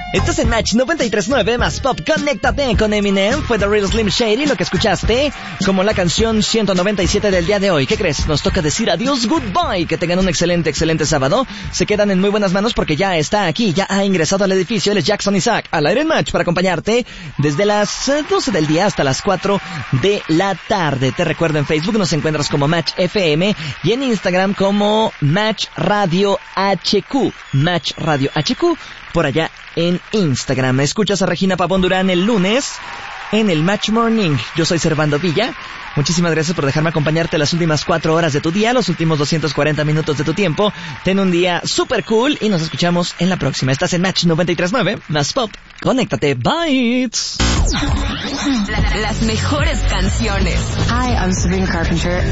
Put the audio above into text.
Estás en Match 93.9 más Pop. Conéctate con Eminem. Fue The Real Slim Shady lo que escuchaste como la canción 197 del día de hoy. ¿Qué crees? Nos toca decir adiós, goodbye. Que tengan un excelente sábado. Se quedan en muy buenas manos porque ya está aquí, ya ha ingresado al edificio. Él es Jackson Isaac, al aire en Match para acompañarte desde las 12 del día hasta las 4 de la tarde. Te recuerdo, en Facebook nos encuentras como Match FM y en Instagram como Match Radio HQ. Match Radio HQ. Por allá en Instagram. Escuchas a Regina Pavón Durán el lunes en el Match Morning. Yo soy Servando Villa. Muchísimas gracias por dejarme acompañarte las últimas 4 horas de tu día, los últimos 240 minutos de tu tiempo. Ten un día super cool y nos escuchamos en la próxima. Estás en Match 93.9, más Pop. Conéctate. Bye. Las mejores canciones. Hi, I'm Sabrina Carpenter.